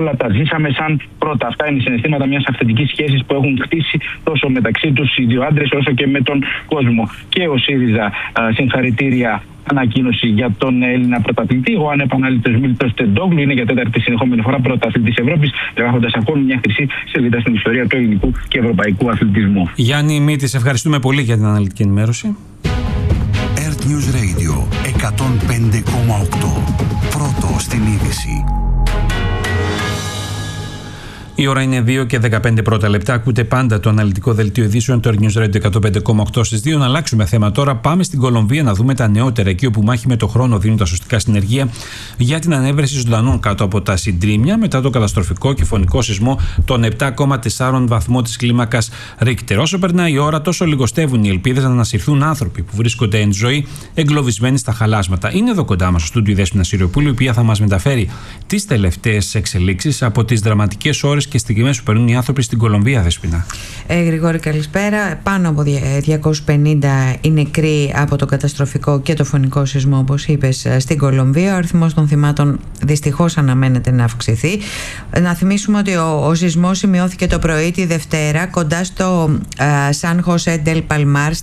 όλα τα ζήσαμε σαν πρώτα. Αυτά είναι συναισθήματα μιας αυθεντικής σχέσης που έχουν χτίσει τόσο μεταξύ τους οι δύο άντρες όσο και με τον κόσμο. Και ο ΣΥΡΙΖΑ συγχαρητήρια ανακοίνωση για τον Έλληνα πρωταθλητή. Ο ανεπανάληπτος Μίλτος Τεντόγλου είναι για τέταρτη συνεχόμενη φορά πρωταθλητής Ευρώπης, γράφοντας ακόμη μια χρυσή σελίδα στην ιστορία του ελληνικού και ευρωπαϊκού αθλητισμού. Γιάννη Μήτη, σε ευχαριστούμε πολύ για την αναλυτική ενημέρωση. Earth News Radio 105,8. Πρώτο στην είδηση. Η ώρα είναι 2 και 15 πρώτα λεπτά. Ακούτε πάντα το αναλυτικό δελτίο ειδήσεων, το Earth News Radio 105,8 στις 2. Να αλλάξουμε θέμα τώρα. Πάμε στην Κολομβία να δούμε τα νεότερα, εκεί όπου μάχη με το χρόνο δίνουν τα σωστικά συνεργεία για την ανέβρεση ζωντανών κάτω από τα συντρίμμια μετά το καταστροφικό και φωνικό σεισμό των 7,4 βαθμών της κλίμακας Ρίχτερ. Όσο περνάει η ώρα, τόσο λιγοστεύουν οι ελπίδες να ανασυρθούν άνθρωποι που βρίσκονται εν ζωή εγκλωβισμένοι στα χαλάσματα. Είναι εδώ κοντά μας στο στούντιο η Δέσποινα Συριοπούλου, η οποία θα μας μεταφέρει τις τελευταίες εξελίξεις από τις δραματικές ώρες και στιγμές που περνούν οι άνθρωποι στην Κολομβία, Δέσποινα. Γρηγόρη, καλησπέρα. Πάνω από 250 οι νεκροί από το καταστροφικό και το φωνικό σεισμό, όπως είπες, στην Κολομβία. Ο αριθμός των θυμάτων δυστυχώς αναμένεται να αυξηθεί. Να θυμίσουμε ότι ο σεισμός σημειώθηκε το πρωί τη Δευτέρα κοντά στο Σαν Χωσέ ντελ Παλμάρ,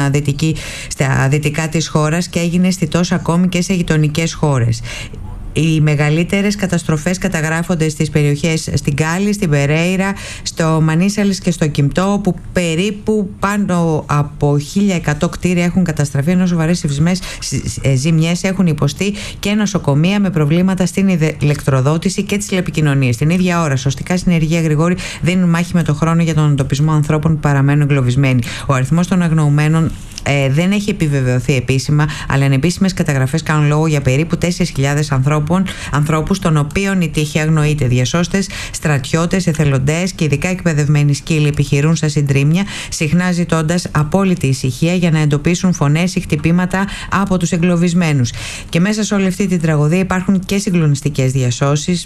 στα δυτικά της χώρας, και έγινε αισθητός ακόμη και σε γειτονικές χώρες. Οι μεγαλύτερες καταστροφές καταγράφονται στις περιοχές στην Κάλι, στην Περέιρα, στο Μανίσαλες και στο Κιμπτό, όπου περίπου πάνω από 1.100 κτίρια έχουν καταστραφεί, ενώ σοβαρές ζημιές έχουν υποστεί και νοσοκομεία με προβλήματα στην ηλεκτροδότηση και τις τηλεπικοινωνίες. Την ίδια ώρα, σωστικά συνεργεία, Γρηγόρη, δίνουν μάχη με το χρόνο για τον εντοπισμό ανθρώπων που παραμένουν εγκλωβισμένοι. Ο αριθμός των αγνοωμένων δεν έχει επιβεβαιωθεί επίσημα, αλλά ανεπίσημες καταγραφές κάνουν λόγο για περίπου 4.000 ανθρώπους, των οποίων η τύχη αγνοείται. Διασώστες, στρατιώτες, εθελοντές και ειδικά εκπαιδευμένοι σκύλοι επιχειρούν στα συντρίμμια, συχνά ζητώντας απόλυτη ησυχία για να εντοπίσουν φωνές ή χτυπήματα από τους εγκλωβισμένους. Και μέσα σε όλη αυτή την τραγωδία υπάρχουν και συγκλονιστικές διασώσεις.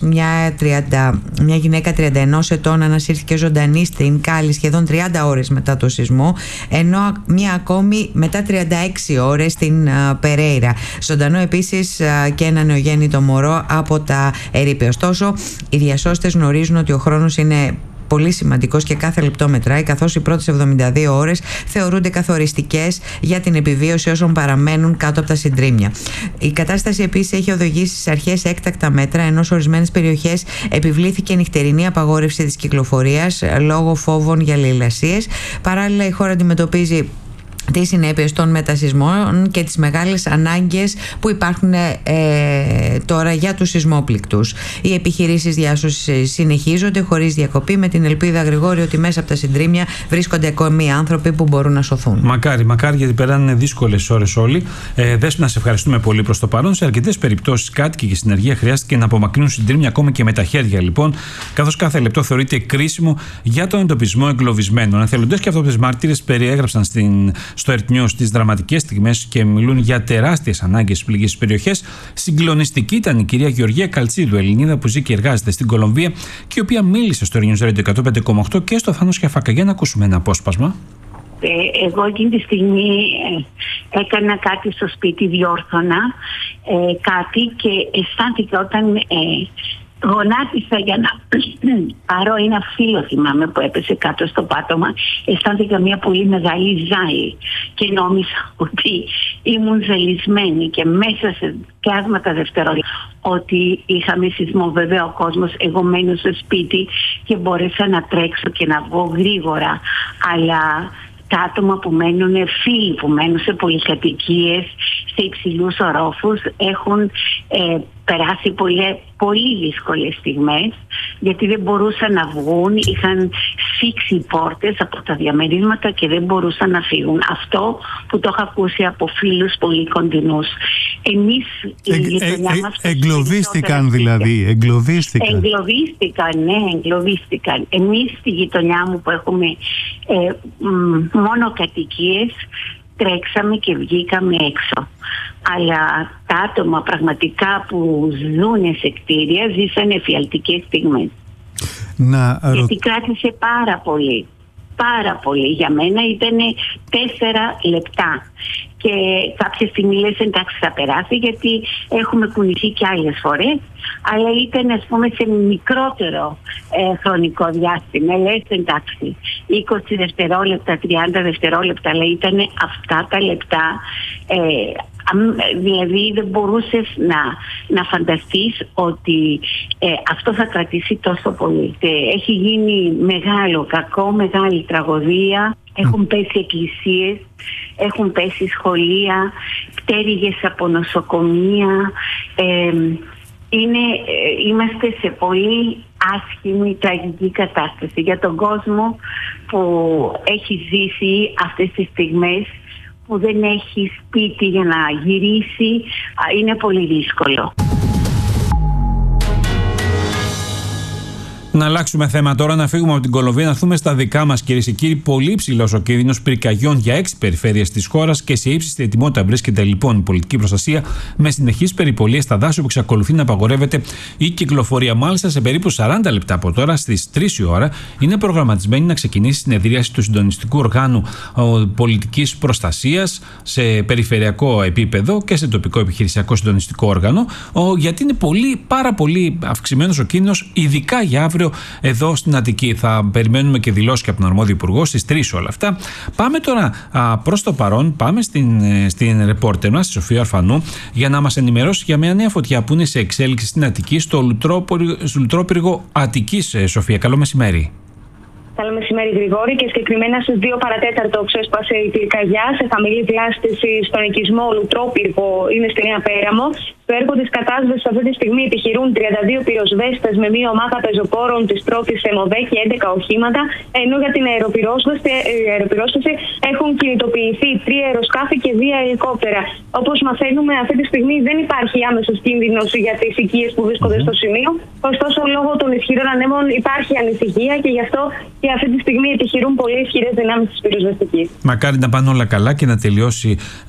Μια γυναίκα 31 ετών ανασύρθηκε ζωντανή στην Κάλι σχεδόν 30 ώρες μετά το σεισμό, ενώ μια ακόμη μετά 36 ώρες στην Περέιρα. Ζωντανό επίσης και ένα νεογέννητο μωρό από τα ερείπια. Ωστόσο, οι διασώστες γνωρίζουν ότι ο χρόνος είναι πολύ σημαντικός και κάθε λεπτό μετράει, καθώς οι πρώτες 72 ώρες θεωρούνται καθοριστικές για την επιβίωση όσων παραμένουν κάτω από τα συντρίμμια. Η κατάσταση επίσης έχει οδηγήσει στις αρχές έκτακτα μέτρα, ενώ σε ορισμένες περιοχές επιβλήθηκε νυχτερινή απαγόρευση της κυκλοφορίας λόγω φόβων για λαιλασίες. Παράλληλα, η χώρα αντιμετωπίζει τις συνέπειες των μετασεισμών και τις μεγάλες ανάγκες που υπάρχουν τώρα για τους σεισμόπληκτους. Οι επιχειρήσεις διάσωσης συνεχίζονται χωρίς διακοπή, με την ελπίδα, Γρηγόρη, ότι μέσα από τα συντρίμμια βρίσκονται ακόμη άνθρωποι που μπορούν να σωθούν. Μακάρι, γιατί περνάνε δύσκολες ώρες όλοι. Δέσποινα, σε ευχαριστούμε πολύ προς το παρόν. Σε αρκετές περιπτώσεις, κάτοικοι και συνεργεία χρειάστηκε να απομακρύνουν συντρίμμια ακόμα και με τα χέρια, λοιπόν, καθώς κάθε λεπτό θεωρείται κρίσιμο για τον εντοπισμό εγκλωβισμένων. Εθελοντές και αυτόπτες μάρτυρες περιέγραψαν στο Earth News τις δραματικές στιγμές και μιλούν για τεράστιες ανάγκες στις πληγείς περιοχές. Συγκλονιστική ήταν η κυρία Γεωργία Καλτσίδου, Ελληνίδα που ζει και εργάζεται στην Κολομβία και η οποία μίλησε στο Earth News Radio 105,8 και στο Θάνο Σιαφάκα. Για να ακούσουμε ένα απόσπασμα. Εγώ εκείνη τη στιγμή έκανα κάτι στο σπίτι, διόρθωνα κάτι και αισθάνθηκα όταν γονάτισα για να πάρω ένα φύλλο, θυμάμαι, που έπεσε κάτω στο πάτωμα. Αισθάνθηκα μια πολύ μεγάλη ζάλη και νόμιζα ότι ήμουν ζαλισμένη και μέσα σε πλάσματα δευτερόλεπτα ότι είχαμε σεισμό. Βέβαια ο κόσμος, εγώ μένω στο σπίτι και μπόρεσα να τρέξω και να βγω γρήγορα, αλλά τα άτομα που μένουν, φίλοι που μένουν σε πολυκατοικίες, σε υψηλούς ορόφους, έχουν περάσει πολύ δύσκολες στιγμές, γιατί δεν μπορούσαν να βγουν, είχαν σφίξει πόρτες από τα διαμερίσματα και δεν μπορούσαν να φύγουν. Αυτό που το έχω ακούσει από φίλους πολύ κοντινούς. Εμείς η γειτονιά μας... Εγκλωβίστηκαν δηλαδή, εγκλωβίστηκαν. Εγκλωβίστηκαν. Εμείς στη γειτονιά μου που έχουμε μόνο κατοικίες, τρέξαμε και βγήκαμε έξω. Αλλά τα άτομα πραγματικά που ζουν σε κτίρια ζήσαν εφιαλτικές στιγμές. Γιατί κράτησε πάρα πολύ. Για μένα ήταν 4 λεπτά. και κάποια στιγμή λες εντάξει θα περάσει, γιατί έχουμε κουνηθεί και άλλες φορές, αλλά ήταν ας πούμε σε μικρότερο χρονικό διάστημα. Λες εντάξει 20 δευτερόλεπτα, 30 δευτερόλεπτα, αλλά ήταν αυτά τα λεπτά, δηλαδή δεν μπορούσες να φανταστείς ότι αυτό θα κρατήσει τόσο πολύ. Έχει γίνει μεγάλο κακό, μεγάλη τραγωδία. Έχουν πέσει εκκλησίες, έχουν πέσει σχολεία, πτέρυγες από νοσοκομεία. Είμαστε σε πολύ άσχημη, τραγική κατάσταση για τον κόσμο που έχει ζήσει αυτές τις στιγμές, που δεν έχει σπίτι για να γυρίσει. Είναι πολύ δύσκολο. Να αλλάξουμε θέμα τώρα, να φύγουμε από την Κολομβία, να έρθουμε στα δικά μας, κυρίες και κύριοι. Πολύ ψηλός ο κίνδυνος πυρκαγιών για 6 περιφέρειες της χώρας και σε ύψιστη ετοιμότητα βρίσκεται λοιπόν η πολιτική προστασία, με συνεχείς περιπολίες στα δάση, που εξακολουθεί να απαγορεύεται η κυκλοφορία. Μάλιστα, σε περίπου 40 λεπτά από τώρα, στις 3 η ώρα, είναι προγραμματισμένη να ξεκινήσει η συνεδρίαση του Συντονιστικού Οργάνου Πολιτικής Προστασίας σε περιφερειακό επίπεδο και σε τοπικό επιχειρησιακό συντονιστικό όργανο, γιατί είναι πάρα πολύ αυξημένος ο κίνδυνος, ειδικά για αύριο εδώ στην Αττική. Θα περιμένουμε και δηλώσεις και από τον αρμόδιο υπουργό στις 3 όλα αυτά. Πάμε τώρα προς το παρόν, πάμε στην ρεπόρτερ μας, τη Σοφία Ορφανού, για να μας ενημερώσει για μια νέα φωτιά που είναι σε εξέλιξη στην Αττική, στο λουτρόπυργο Αττικής. Σοφία, καλό μεσημέρι. Καλό μεσημέρι, Γρηγόρη. Και συγκεκριμένα στις 2 παρατέταρτο ξέσπασε η πυρκαγιά σε χαμηλή διάσταση στον οικισμό Λουτρόπυργο, είναι στη Νέα Πέραμο. Στο έργο της κατάσβεσης αυτή τη στιγμή επιχειρούν 32 πυροσβέστες με μία ομάδα πεζοπόρων της πρώτης ΕΜΟΒΕ και 11 οχήματα, ενώ για την αεροπυρόσβεση έχουν κινητοποιηθεί 3 αεροσκάφη και 2 ελικόπτερα. Όπως μαθαίνουμε, αυτή τη στιγμή δεν υπάρχει άμεσος κίνδυνος για τις οικίες που βρίσκονται στο σημείο. Ωστόσο, λόγω των ισχυρών ανέμων υπάρχει ανησυχία και γι' αυτό και αυτή τη στιγμή επιχειρούν πολύ ισχυρές δυνάμεις της πυροσβεστικής. Μακάρι να πάνε όλα καλά και να τελειώσει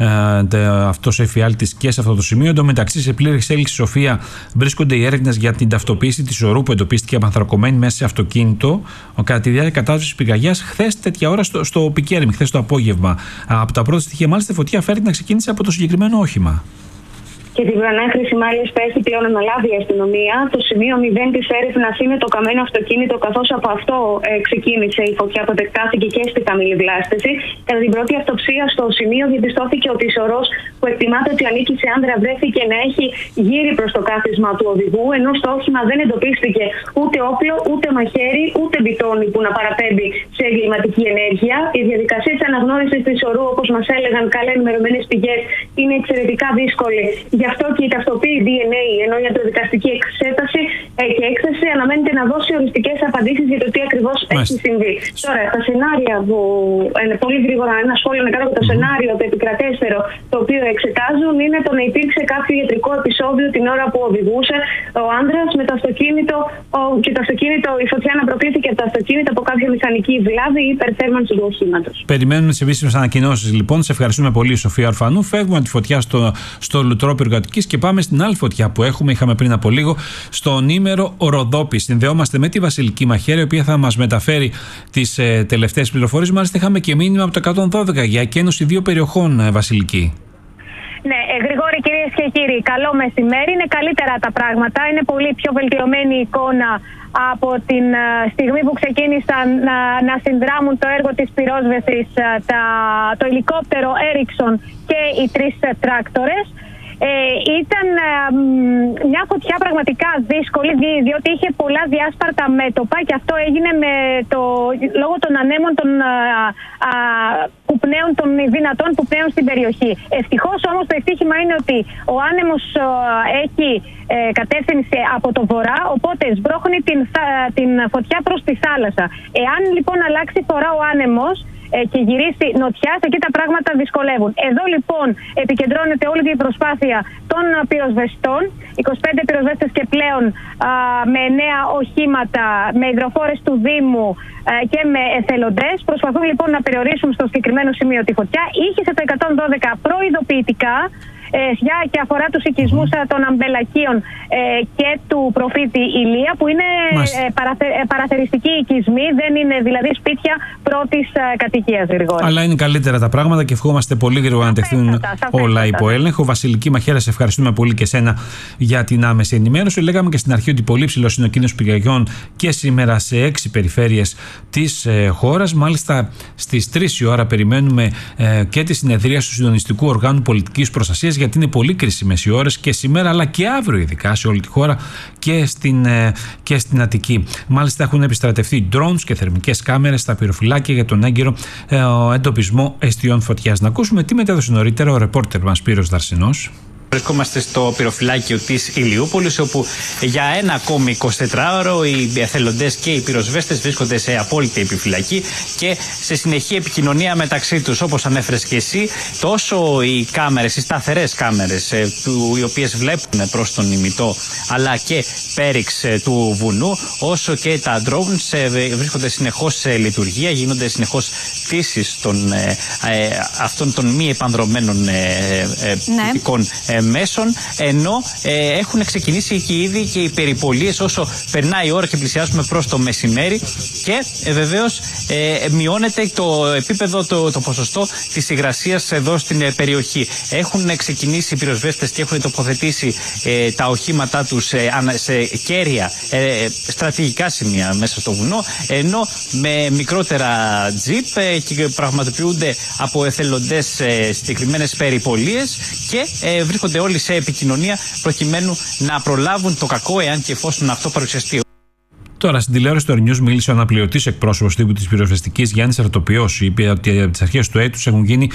αυτός ο εφιάλτης και σε αυτό το σημείο. Εν τω μεταξύ, σε πλήρη εξέλιξη, Σοφία, βρίσκονται οι έρευνες για την ταυτοποίηση της ορού που εντοπίστηκε απανθρακωμένη μέσα σε αυτοκίνητο κατά τη διάρκεια κατάσβεσης πυρκαγιάς χθες τέτοια ώρα στο Πικέρμι, χθες το απόγευμα. Από τα πρώτα στοιχεία, μάλιστα, η φωτιά φέρεται να ξεκίνησε από το συγκεκριμένο όχημα. Και την προανάκριση μάλιστα έχει πλέον αναλάβει η αστυνομία. Το σημείο 0 της έρευνας είναι το καμένο αυτοκίνητο, καθώς από αυτό ξεκίνησε η φωτιά που επεκτάθηκε και στη χαμηλή βλάστηση. Κατά την πρώτη αυτοψία στο σημείο διαπιστώθηκε ότι η σωρός που εκτιμάται ότι ανήκει σε άνδρα βρέθηκε να έχει γύρει προς το κάθισμα του οδηγού, ενώ στο όχημα δεν εντοπίστηκε ούτε όπλο, ούτε μαχαίρι, ούτε μπιτόνι που να παραπέμπει σε εγκληματική ενέργεια. Η διαδικασία της αναγνώρισης της ορού, όπως μας έλεγαν καλά ενημερωμένες πηγές, είναι εξαιρετικά δύσκολη. Γι' αυτό και η ταυτοποίηση DNA, ενώ η ιατροδικαστική εξέταση και έκθεση αναμένεται να δώσει οριστικές απαντήσεις για το τι ακριβώς έχει συμβεί. Τώρα, τα σενάρια που πολύ γρήγορα, ένα σχόλιο να κάνω για το σενάριο, το επικρατέστερο, το οποίο εξετάζουν, είναι το να υπήρξε κάποιο ιατρικό επεισόδιο την ώρα που οδηγούσε ο άντρας με το αυτοκίνητο και το αυτοκίνητο, η φωτιά να προκλήθηκε από το αυτοκίνητο από κάποια μηχανική βλάβη ή υπερθέρμανση του οχήματος. Περιμένουμε τις επίσημες ανακοινώσεις λοιπόν. Σε ευχαριστούμε πολύ, Σοφία Ορφανού. Φεύγουμε από τη φωτιά στο Λουτρόπυργο Αττικής και πάμε στην άλλη φωτιά που είχαμε πριν από λίγο, στον Ήμερο Ροδόπη. Συνδεόμαστε με τη Βασιλική Μαχαίρη, η οποία θα μας μεταφέρει τις τελευταίες πληροφορίες. Μάλιστα, είχαμε και μήνυμα από το 112 για εκένωση 2 περιοχών, Βασιλική. Ναι, Γρηγόρη, κυρίες και κύριοι, καλό μεσημέρι. Είναι καλύτερα τα πράγματα. Είναι πολύ πιο βελτιωμένη η εικόνα από την στιγμή που ξεκίνησαν να συνδράμουν το έργο της πυρόσβεσης το ελικόπτερο Ericsson και οι 3 τράκτορες. Ήταν μια φωτιά πραγματικά δύσκολη, διότι είχε πολλά διάσπαρτα μέτωπα και αυτό έγινε λόγω των ανέμων που πνέουν, των δυνατών που πνέουν στην περιοχή. Ευτυχώς όμως το ευτύχημα είναι ότι ο άνεμος έχει κατεύθυνση από το βορρά, οπότε σμπρώχνει την φωτιά προς τη θάλασσα. Εάν λοιπόν αλλάξει φορά ο άνεμος και γυρίσει νοτιάς, εκεί τα πράγματα δυσκολεύουν. Εδώ λοιπόν επικεντρώνεται όλη την προσπάθεια των πυροσβεστών, 25 πυροσβέστες και πλέον με 9 οχήματα, με υδροφόρες του Δήμου και με εθελοντές. Προσπαθούν λοιπόν να περιορίσουν στο συγκεκριμένο σημείο τη φωτιά. Είχε το 112 προειδοποιητικά και αφορά τους οικισμούς των αμπελακίων και του προφήτη Ηλία, που είναι παραθεριστικοί οικισμοί, δεν είναι δηλαδή σπίτια πρώτης κατοικίας, Γρηγόρη. Αλλά είναι καλύτερα τα πράγματα και ευχόμαστε πολύ γρήγορα να τεχθούν όλα υπό έλεγχο. Βασιλική Μαχαίρα, σε ευχαριστούμε πολύ και εσένα για την άμεση ενημέρωση. Λέγαμε και στην αρχή ότι πολύ ψηλός είναι ο κίνδυνος πυρκαγιών και σήμερα σε 6 περιφέρειες της χώρας. Μάλιστα στις 3 η ώρα περιμένουμε και τη συνεδρία του Συντονιστικού Οργάνου Πολιτικής Προστασίας, γιατί είναι πολύ κρίσιμες οι ώρες και σήμερα αλλά και αύριο, ειδικά σε όλη τη χώρα και στην Αττική. Μάλιστα έχουν επιστρατευτεί drones και θερμικές κάμερες στα πυροφυλάκια για τον έγκαιρο εντοπισμό εστιών φωτιάς. Να ακούσουμε τι μετέδωσε νωρίτερα ο ρεπόρτερ μας Σπύρος Δαρσινός. Βρισκόμαστε στο πυροφυλάκιο της Ηλιούπολης, όπου για ένα ακόμη 24ωρο οι εθελοντές και οι πυροσβέστες βρίσκονται σε απόλυτη επιφυλακή και σε συνεχή επικοινωνία μεταξύ τους. Όπως ανέφερες και εσύ, τόσο οι κάμερες, οι σταθερές κάμερες, οι οποίες βλέπουν προς τον ημιτό αλλά και πέριξ του βουνού, όσο και τα drones βρίσκονται συνεχώς σε λειτουργία, γίνονται συνεχώς πτήσεις αυτών των μη επανδρομένων πυρηνικών μέσων, ενώ έχουν ξεκινήσει και ήδη και οι περιπολίες όσο περνάει η ώρα και πλησιάζουμε προς το μεσημέρι, και βεβαίως μειώνεται το επίπεδο, το ποσοστό της υγρασίας εδώ στην περιοχή. Έχουν ξεκινήσει οι πυροσβέστες και έχουν τοποθετήσει τα οχήματά τους σε κέρια στρατηγικά σημεία μέσα στο βουνό, ενώ με μικρότερα τζιπ και πραγματοποιούνται από εθελοντές συγκεκριμένες περιπολίες και βρίσκονται όλοι σε επικοινωνία προκειμένου να προλάβουν το κακό, εάν και εφόσον αυτό παρουσιαστεί. Τώρα, στην τηλεόραση του News μίλησε ο αναπληρωτής εκπρόσωπος τύπου της πυροσβεστικής Γιάννης Αρτοπιός. Είπε ότι από τις αρχές του έτους έχουν γίνει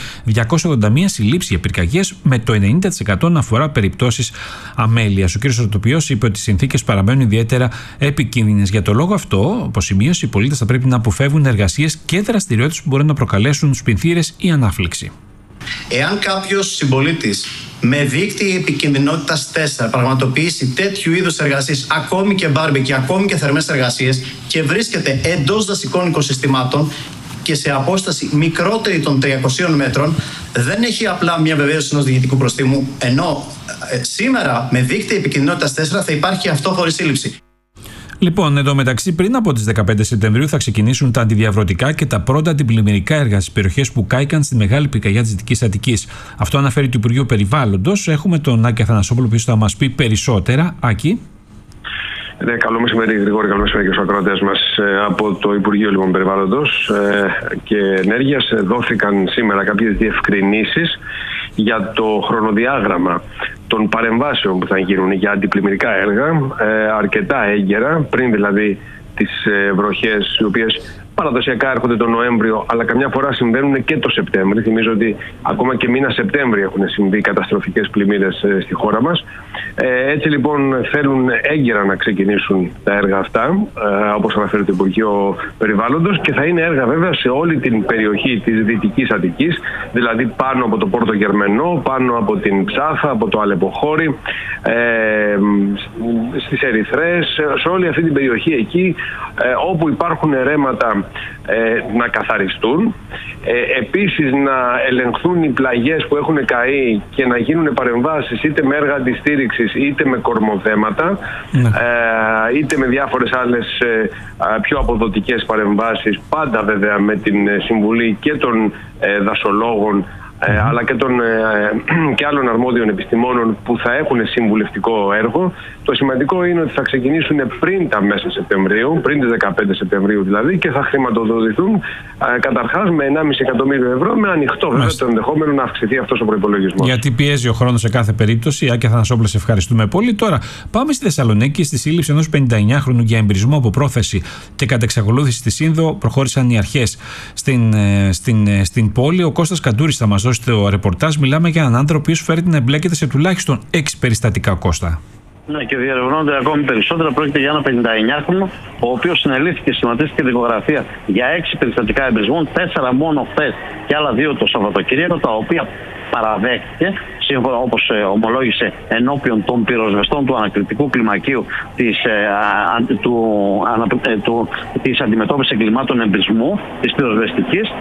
281 συλλήψεις για πυρκαγιές, με το 90% να αφορά περιπτώσεις αμέλειας. Ο κ. Αρτοπιός είπε ότι οι συνθήκες παραμένουν ιδιαίτερα επικίνδυνες. Για το λόγο αυτό, όπως σημείωσε, οι πολίτες θα πρέπει να αποφεύγουν εργασίες και δραστηριότητες που μπορεί να προκαλέσουν σπινθήρες ή ανάφλεξη. Εάν κάποιος συμπολίτης με δείκτη επικινδυνότητας 4 πραγματοποιήσει τέτοιου είδους εργασίες, ακόμη και μπάρμπεκι, ακόμη και θερμές εργασίες, και βρίσκεται εντός δασικών οικοσυστημάτων και σε απόσταση μικρότερη των 300 μέτρων, δεν έχει απλά μια βεβαίωση ενός διοικητικού προστίμου, ενώ σήμερα με δείκτη επικινδυνότητας 4 θα υπάρχει αυτόφορη σύλληψη. Λοιπόν, εδώ μεταξύ, πριν από τις 15 Σεπτεμβρίου θα ξεκινήσουν τα αντιδιαβρωτικά και τα πρώτα αντιπλημμυρικά έργα στις περιοχές που κάηκαν στη μεγάλη πυρκαγιά της Δυτικής Αττικής. Αυτό αναφέρει το Υπουργείο Περιβάλλοντος. Έχουμε τον Άκη Αθανασόπουλο που θα μας πει περισσότερα. Άκη. Ναι, καλό μεσημέρι, Γρηγόρη, καλό μεσημέρι και στους ακροατές μας. Από το Υπουργείο λοιπόν, Περιβάλλοντος και Ενέργειας δόθηκαν σήμερα κάποιες διευκρινήσεις για το χρονοδιάγραμμα των παρεμβάσεων που θα γίνουν για αντιπλημμυρικά έργα, αρκετά έγκαιρα, πριν δηλαδή τις βροχές, οι οποίες παραδοσιακά έρχονται τον Νοέμβριο, αλλά καμιά φορά συμβαίνουν και το Σεπτέμβριο. Θυμίζω ότι ακόμα και μήνα Σεπτέμβριο έχουν συμβεί καταστροφικές πλημμύρες στη χώρα μας. Έτσι λοιπόν θέλουν έγκαιρα να ξεκινήσουν τα έργα αυτά, όπως αναφέρει το Υπουργείο Περιβάλλοντος, και θα είναι έργα βέβαια σε όλη την περιοχή της Δυτικής Αττικής, δηλαδή πάνω από το Πόρτο Γερμενό, πάνω από την Ψάθα, από το Αλεποχώρι, στις Ερυθρές, σε όλη αυτή την περιοχή εκεί όπου υπάρχουν ρέματα να καθαριστούν. Επίσης να ελεγχθούν οι πλαγιές που έχουν καεί και να γίνουν παρεμβάσεις είτε με έργα αντιστήριξης είτε με κορμοδέματα, είτε με διάφορες άλλες πιο αποδοτικές παρεμβάσεις, πάντα βέβαια με την συμβουλή και των δασολόγων αλλά και άλλων αρμόδιων επιστημόνων που θα έχουν συμβουλευτικό έργο. Το σημαντικό είναι ότι θα ξεκινήσουν πριν τα μέσα Σεπτεμβρίου, πριν τις 15 Σεπτεμβρίου δηλαδή, και θα χρηματοδοτηθούν καταρχάς με 1,5 εκατομμύριο ευρώ, με ανοιχτό βέβαια το ενδεχόμενο να αυξηθεί αυτός ο προϋπολογισμός. Γιατί πιέζει ο χρόνος σε κάθε περίπτωση. Άκη Αθανασόπουλε, σε ευχαριστούμε πολύ. Τώρα πάμε στη Θεσσαλονίκη. Στη σύλληψη ενός 59χρονου για εμπειρισμό από πρόθεση και κατ' εξακολούθηση στη Σύνδο προχώρησαν οι αρχές στην πόλη. Ο Κώστας Καντούρης θα μας δώσει το ρεπορτάζ. Μιλάμε για έναν άνθρωπο που φέρεται να εμπλέκεται σε τουλάχιστον 6 περιστατικά, Κώστα. Ναι, και διερευνώνται ακόμη περισσότερα. Πρόκειται για ένα 59χρονο, ο οποίος συνελήφθηκε, σχηματίστηκε δικογραφία για 6 περιστατικά εμπρισμών, 4 μόνο χθες και άλλα 2 το Σαββατοκύριακο, τα οποία παραδέχτηκε σύμφωνα όπως ομολόγησε ενώπιον των πυροσβεστών του ανακριτικού κλιμακίου της αντιμετώπισης εγκλημάτων εμπρισμού, της πυροσβεστικής,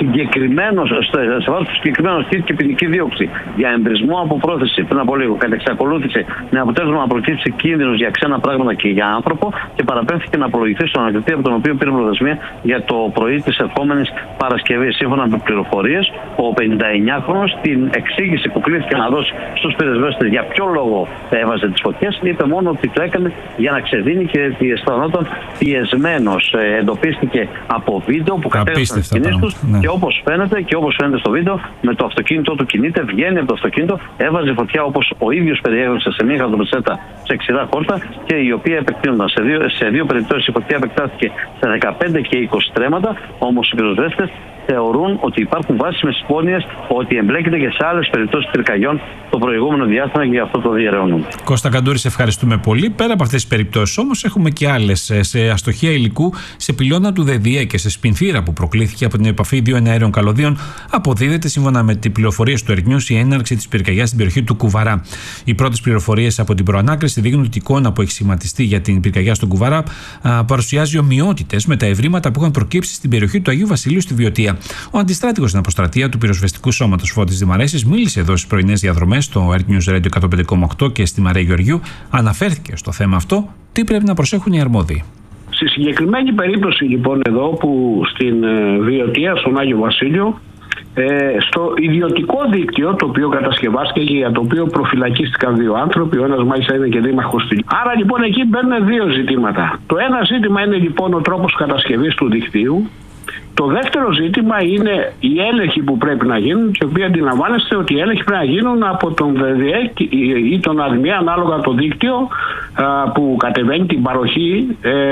σε βάρος του συγκεκριμένου ασκήθηκε ποινική δίωξη για εμπρισμό από πρόθεση πριν από λίγο. Κατ' εξακολούθηση, με αποτέλεσμα να προκύψει κίνδυνος για ξένα πράγματα και για άνθρωπο, και παραπέμφθηκε να απολογηθεί στον ανακριτή, από τον οποίο πήρε προθεσμία για το πρωί της ερχόμενης Παρασκευής. Σύμφωνα με πληροφορίες, ο 59χρονος την εξήγηση που κλήθηκε να δώσει στους πυροσβέστες για ποιο λόγο έβαζε τις φωτιές, είπε μόνο ότι το έκανε για να ξεδίνει και ότι αισθανόταν πιεσμένος. Εντοπίστηκε από βίντεο που κατέγραψαν τις κινήσεις τους, και όπως φαίνεται στο βίντεο, με το αυτοκίνητό του κινείται, βγαίνει από το αυτοκίνητο, έβαζε φωτιά όπως ο ίδιος περιέγραψε σε μια χαρτοπετσέτα σε ξηρά χόρτα, και η οποία επεκτείνονταν. Σε δύο περιπτώσεις η φωτιά επεκτάθηκε σε 15 και 20 στρέμματα, όμως οι πυροσβέστες θεωρούν ότι υπάρχουν βάσιμες υπόνοιες ότι εμπλέκεται και σε άλλες περιπτώσεις πυρκαγιών το προηγούμενο διάστημα, και γι' αυτό το διερευνούν. Κώστα Καντούρη, σε ευχαριστούμε πολύ. Πέρα από αυτές τις περιπτώσεις όμως έχουμε και άλλες. Σε αστοχία υλικού σε πυλώνα του ΔΔΕ και σε σπινθήρα που προκλήθηκε από την επαφή δύο εναέριων καλωδίων, αποδίδεται σύμφωνα με τις πληροφορίες του Earth News η έναρξη της πυρκαγιάς στην περιοχή του Κουβαρά. Οι πρώτες πληροφορίες από την προανάκριση δείχνουν ότι η εικόνα που έχει σχηματιστεί για την πυρκαγιά στον Κουβαρά παρουσιάζει ομοιότητες με τα ευρήματα που είχαν προκύψει στην περιοχή του Αγίου Βασιλείου στη Βιωτία. Ο αντιστράτηγος στην αποστρατεία του πυροσβεστικού σώματος Φώτης Δημαρέσης μίλησε εδώ στις πρωινές διαδρομές στο Earth News Radio 105,8 και στη Μαρία Γεωργιού. Αναφέρθηκε στο θέμα αυτό, τι πρέπει να προσέχουν οι αρμόδιοι. Στη συγκεκριμένη περίπτωση λοιπόν εδώ, που στην Βιωτία, στον Άγιο Βασίλειο, στο ιδιωτικό δίκτυο το οποίο κατασκευάστηκε και για το οποίο προφυλακίστηκαν δύο άνθρωποι, ο ένας μάλιστα είναι και δήμαρχος. Άρα λοιπόν εκεί μπαίνουν δύο ζητήματα. Το ένα ζήτημα είναι λοιπόν ο τρόπος κατασκευής του δικτύου. Το δεύτερο ζήτημα είναι οι έλεγχοι που πρέπει να γίνουν, και οποίοι αντιλαμβάνεστε ότι οι έλεγχοι πρέπει να γίνουν από τον ΔΔΕ ή τον ΑΔΜΙΑ, ανάλογα το δίκτυο που κατεβαίνει την παροχή,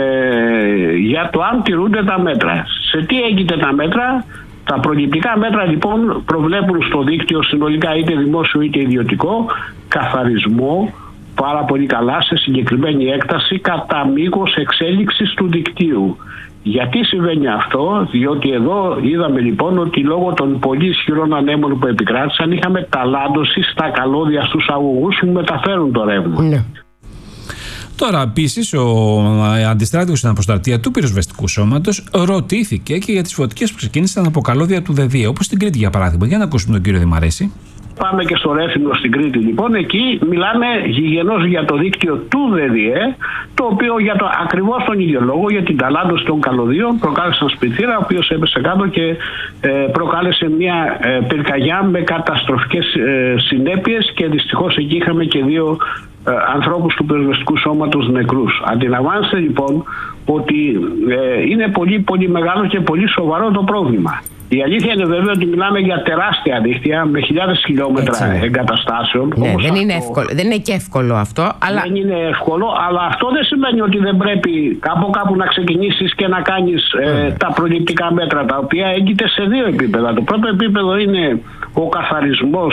για το αν τηρούνται τα μέτρα. Σε τι έγκυται τα μέτρα? Τα προληπτικά μέτρα λοιπόν προβλέπουν στο δίκτυο συνολικά, είτε δημόσιο είτε ιδιωτικό, καθαρισμό πάρα πολύ καλά σε συγκεκριμένη έκταση κατά μήκος εξέλιξης του δικτύου. Γιατί συμβαίνει αυτό? Διότι εδώ είδαμε λοιπόν ότι λόγω των πολύ ισχυρών ανέμων που επικράτησαν είχαμε ταλάντωση στα καλώδια στους αγωγούς που μεταφέρουν το ρεύμα. Ναι. Τώρα, επίσης, ο αντιστράτηγος στην αποστρατεία του πυροσβεστικού σώματος ρωτήθηκε και για τις φωτιές που ξεκίνησαν από καλώδια του ΔΔΕ, όπως στην Κρήτη για παράδειγμα. Για να ακούσουμε τον κύριο Δημαρέση. Πάμε και στο Ρέθυμνο στην Κρήτη λοιπόν. Εκεί μιλάμε γηγενώς για το δίκτυο του ΔΔΕ, το οποίο ακριβώς τον ίδιο λόγο, για την ταλάντωση των καλωδίων, προκάλεσε ένα σπιθήρα ο οποίος έπεσε κάτω και προκάλεσε μια πυρκαγιά με καταστροφικές συνέπειες, και δυστυχώς εκεί είχαμε και δύο ανθρώπους του πυροσβεστικού σώματος νεκρούς. Αντιλαμβάνεστε λοιπόν ότι είναι πολύ πολύ μεγάλο και πολύ σοβαρό το πρόβλημα. Η αλήθεια είναι βέβαια ότι μιλάμε για τεράστια δίκτυα με χιλιάδες χιλιόμετρα εγκαταστάσεων. Ναι, δεν είναι και εύκολο αυτό. Αλλά... Δεν είναι εύκολο, αλλά αυτό δεν σημαίνει ότι δεν πρέπει κάπου να ξεκινήσεις και να κάνεις τα προληπτικά μέτρα, τα οποία έγκυται σε δύο επίπεδα. Το πρώτο επίπεδο είναι ο καθαρισμός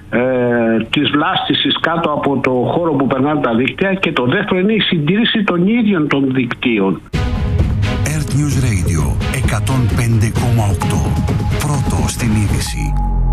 της βλάστησης κάτω από το χώρο που περνάνε τα δίκτυα, και το δεύτερο είναι η συντήρηση των ίδιων των δικτύων. Earth News Radio 105,8. Πρώτο στην είδηση.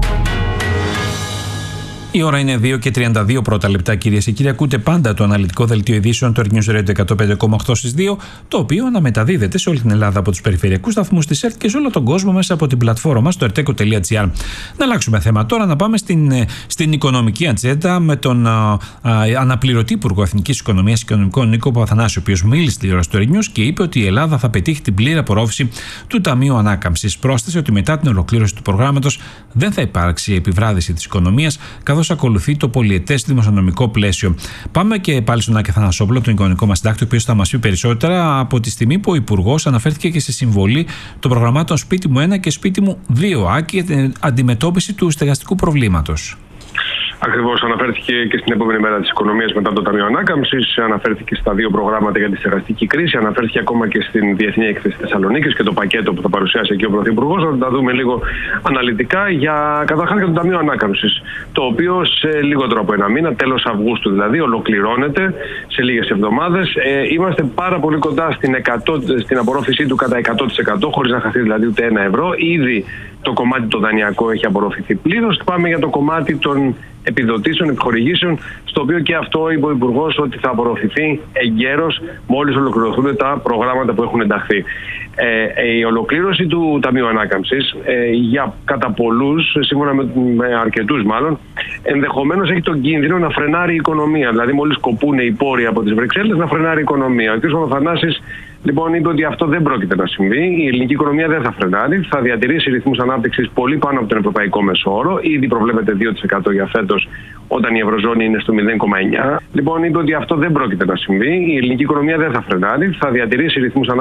Η ώρα είναι 2 και 32 πρώτα λεπτά, κυρίες και κύριοι. Ακούτε πάντα το αναλυτικό δελτίο ειδήσεων του Earth News Radio 105,8 στις 2, το οποίο αναμεταδίδεται σε όλη την Ελλάδα από τους περιφερειακούς σταθμούς της ΕΡΤ και σε όλο τον κόσμο μέσα από την πλατφόρμα μας στο erteco.gr. Να αλλάξουμε θέμα τώρα, να πάμε στην οικονομική ατζέντα με τον αναπληρωτή Υπουργό Εθνικής Οικονομίας και Οικονομικών Νίκο Παπαθανάση, ο οποίος μίλησε στη τηλεόραση του Earth News και είπε ότι η Ελλάδα θα πετύχει την πλήρη απορρόφηση του Ταμείου Ανάκαμψης. Πρόσθεσε ότι μετά την ολοκλήρωση του προγράμματος δεν θα υπάρξει επιβράδυση της οικονομίας, καθώς ακολουθεί το πολυετές δημοσιονομικό πλαίσιο. Πάμε και πάλι στον Άκη Αθανασόπουλο, τον οικονομικό μας συντάκτη, ο οποίος θα μας πει περισσότερα, από τη στιγμή που ο Υπουργός αναφέρθηκε και στη συμβολή των προγραμμάτων Σπίτι μου 1 και Σπίτι μου 2, Άκη, για την αντιμετώπιση του στεγαστικού προβλήματος. Ακριβώς, αναφέρθηκε και στην επόμενη μέρα της οικονομίας μετά το Ταμείο Ανάκαμψης, αναφέρθηκε στα δύο προγράμματα για τη στεγαστική κρίση, αναφέρθηκε ακόμα και στην Διεθνή Έκθεση Θεσσαλονίκης και το πακέτο που θα παρουσιάσει εκεί ο Πρωθυπουργός. Να τα δούμε λίγο αναλυτικά. Καταρχάς για το Ταμείο Ανάκαμψης, το οποίο σε λιγότερο από ένα μήνα, τέλος Αυγούστου δηλαδή, ολοκληρώνεται σε λίγες εβδομάδες. Είμαστε πάρα πολύ κοντά στην απορρόφησή του κατά 100%, χωρίς να χαθεί δηλαδή ούτε ένα ευρώ. Ήδη το κομμάτι το δανειακό έχει απορροφηθεί πλήρως. Πάμε για το κομμάτι των επιδοτήσεων, επιχορηγήσεων, στο οποίο και αυτό είπε ο Υπουργός ότι θα απορροφηθεί εγκαίρως μόλις ολοκληρωθούν τα προγράμματα που έχουν ενταχθεί. Η ολοκλήρωση του Ταμείου Ανάκαμψης κατά πολλούς, σύμφωνα με αρκετούς μάλλον, ενδεχομένως έχει τον κίνδυνο να φρενάρει η οικονομία. Δηλαδή, μόλις κοπούν οι πόροι από τις Βρυξέλλες, να φρενάρει η οικονομία. Ο κ. Παπαθανάσης λοιπόν είπε ότι αυτό δεν πρόκειται να συμβεί. Η ελληνική οικονομία δεν θα φρενάρει, θα διατηρήσει ρυθμούς ανάπτυξης πολύ πάνω από τον ευρωπαϊκό μέσο όρο. Ήδη προβλέπεται 2% για φέτος, όταν η Ευρωζώνη είναι στο 0,9. Λοιπόν, είπε ότι αυτό δεν πρόκειται να συμβεί. Η ελληνική οικονομία δεν θα φρενάρει, θα διατηρήσει ρυθμούς ανάπτυξης